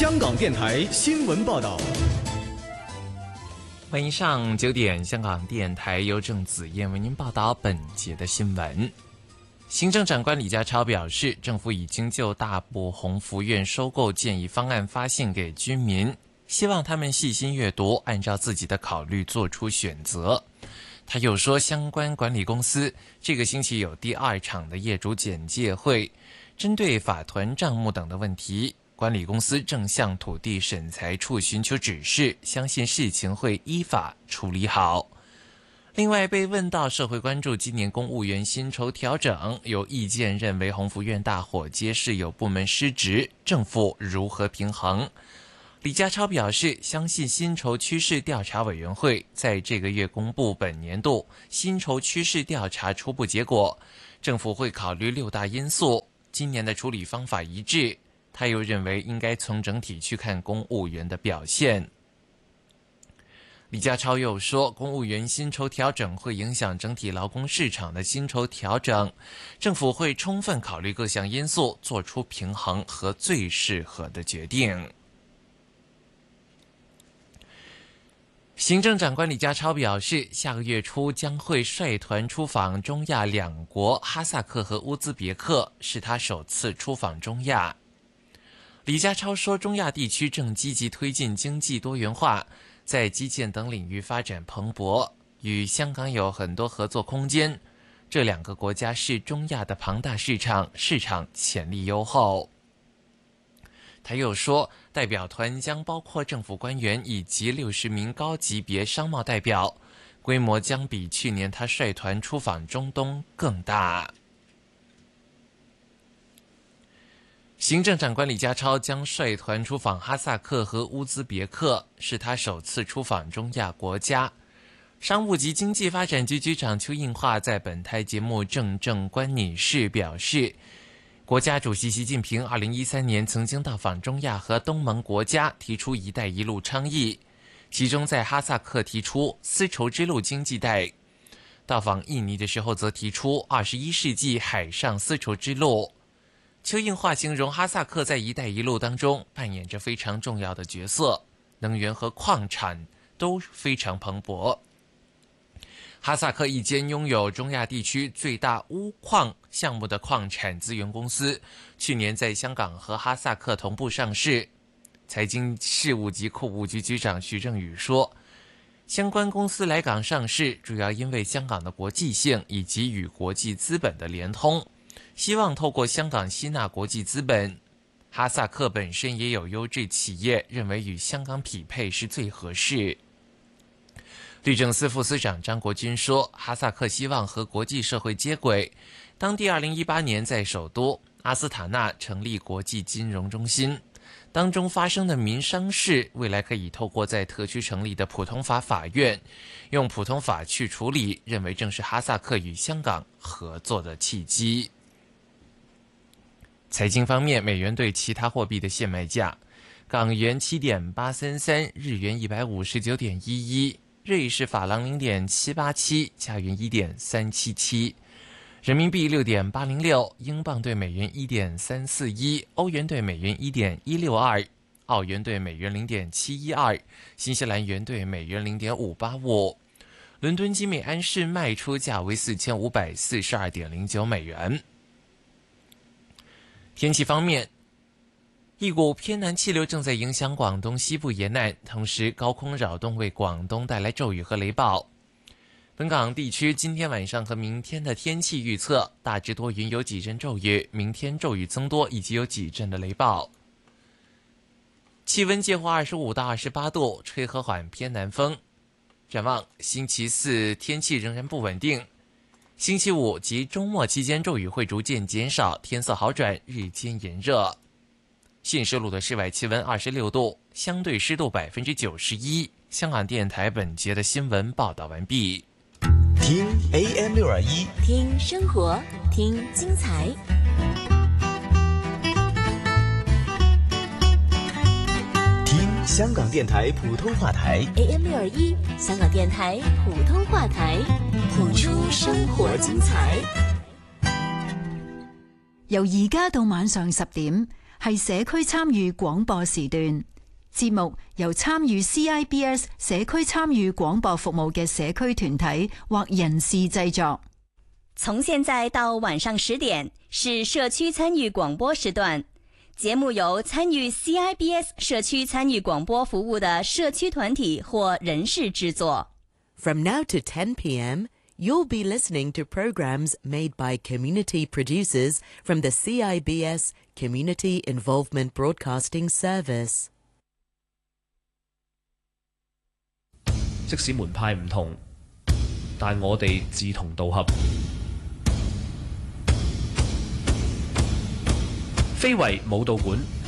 香港电台新闻报道。 欢迎上9点，香港电台由郑子燕为您报道本节的新闻。行政长官李家超表示，政府已经就大埔鸿福苑收购建议方案发信给居民，希望他们细心阅读，按照自己的考虑做出选择。他又说，相关管理公司这个星期有第2场的业主简介会，针对法团账目等的问题，管理公司正向土地审裁处寻求指示，相信事情会依法处理好。另外，被问到社会关注今年公务员薪酬调整，有意见认为鸿福苑大火揭示有部门失职，政府如何平衡？李家超表示，相信薪酬趋势调查委员会在这个月公布本年度薪酬趋势调查初步结果，政府会考虑6大因素，今年的处理方法一致。他又认为应该从整体去看公务员的表现。李家超又说，公务员薪酬调整会影响整体劳工市场的薪酬调整，政府会充分考虑各项因素，做出平衡和最适合的决定。行政长官李家超表示，下个月初将会率团出访中亚2国哈萨克和乌兹别克，是他首次出访中亚。李家超说，中亚地区正积极推进经济多元化，在基建等领域发展蓬勃，与香港有很多合作空间。这2个国家是中亚的庞大市场，市场潜力优厚。他又说，代表团将包括政府官员以及60名高级别商贸代表，规模将比去年他率团出访中东更大。行政长官李家超将率团出访哈萨克和乌兹别克，是他首次出访中亚国家。商务及经济发展局局长邱应华在本台节目《正正观你事》表示，国家主席习近平2013年曾经到访中亚和东盟国家，提出一带一路倡议，其中在哈萨克提出丝绸之路经济带，到访印尼的时候则提出21世纪海上丝绸之路。邱应华形容哈萨克在一带一路当中扮演着非常重要的角色，能源和矿产都非常蓬勃。哈萨克一间拥有中亚地区最大钨矿项目的矿产资源公司，去年在香港和哈萨克同步上市。财经事务及库务局局长徐正宇说，相关公司来港上市，主要因为香港的国际性以及与国际资本的联通，希望透过香港吸纳国际资本。哈萨克本身也有优质企业，认为与香港匹配是最合适。律政司副司长张国军说，哈萨克希望和国际社会接轨，当地2018年在首都阿斯塔纳成立国际金融中心，当中发生的民商事，未来可以透过在特区成立的普通法法院，用普通法去处理，认为正是哈萨克与香港合作的契机。财经方面，美元对其他货币的现卖价，港元7.833，日元159.11，瑞士法郎0.787，加元1.377，人民币6.806，英镑对美元1.341，欧元对美元1.162，澳元对美元0.712，新西兰元对美元0.585。伦敦金美安士卖出价为4542.09美元。天气方面，一股偏南气流正在影响广东西部沿岸，同时高空扰动为广东带来骤雨和雷暴。本港地区今天晚上和明天的天气预测，大致多云，有几阵骤雨，明天骤雨增多，以及有几阵的雷暴。气温介乎25到28度，吹和缓偏南风。展望星期四天气仍然不稳定，星期五及周末期间骤雨会逐渐减少，天色好转，日间炎热。现时录的室外气温26度，相对湿度91%。香港电台本节的新闻报道完毕。 听 AM621， 听生活，听精彩。 听香港电台普通话台 AM621，香港电台普通话台，谱出生活精彩。 由而家到晚上10點， 係社區參與廣播時段。節目由參與 CIBS 社區參與廣播服務嘅社區團體或人士製作。 從現在到晚上10點是社區參與廣播時段，節目由參與 CIBS 社區參與廣播服務的社區團體或人士製作。 From now to 10 p.m., you'll be listening to programs made by community producers from the CIBS Community Involvement Broadcasting Service. 即使門派唔同，但我哋志同道合。非遺舞蹈館